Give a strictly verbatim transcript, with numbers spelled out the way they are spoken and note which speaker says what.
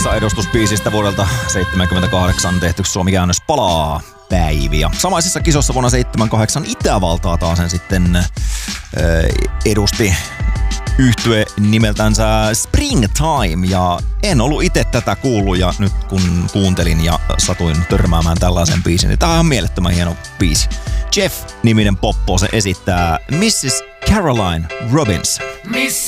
Speaker 1: Suomessa edustusbiisistä vuodelta seitsemänkymmentäkahdeksan tehty Suomi-käännös palaa päiviä. Samaisessa kisossa vuonna seitsemänkymmentäkahdeksan Itävaltaa taas sen sitten äh, edusti yhtye nimeltänsä Springtime, ja en ollut itse tätä kuullut, ja nyt kun kuuntelin ja satuin törmäämään tällaisen biisin, niin tää on ihan mielettömän hieno biisi. Jeff-niminen poppo se esittää missis Caroline Robinson. Miss